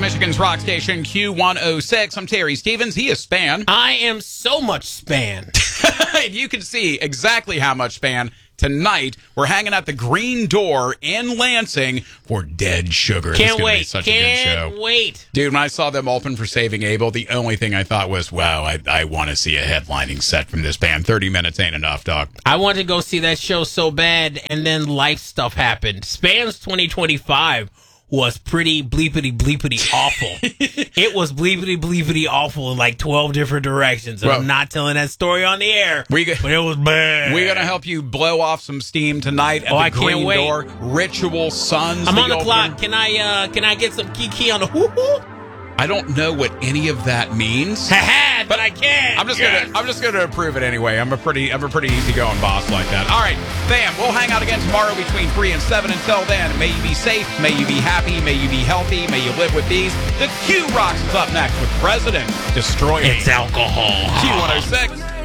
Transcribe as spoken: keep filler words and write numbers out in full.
Michigan's rock station, Q one oh six. I'm Terry Stevens. He is Span. I am so much Span. You can see exactly how much Span. Tonight, we're hanging out the Green Door in Lansing for Dead Sugar. Can't It's gonna wait. Be such Can't a good show. wait. Dude, when I saw them open for Saving Abel, the only thing I thought was, wow, I, I want to see a headlining set from this band. thirty minutes ain't enough, dog. I wanted to go see that show so bad, and then life stuff happened. Span's twenty twenty-five was pretty bleepity bleepity awful. It was bleepity bleepity awful in like twelve different directions. And Well, I'm not telling that story on the air, we go- but it was bad. We're going to help you blow off some steam tonight at Oh, the I can't Green wait. Door. Ritual Sons. I'm on the opener. clock. Can I uh, can I get some kiki on the hoo-hoo? I don't know what any of that means. Ha-ha, but I can. I'm just Yes. gonna I'm just gonna approve it anyway. I'm a pretty I'm a pretty easygoing boss like that. All right, fam, we'll hang out again tomorrow between three and seven. Until then, may you be safe, may you be happy, may you be healthy, may you live with these. The Q Rocks is up next with President Destroy Me. It's alcohol. Q one oh six.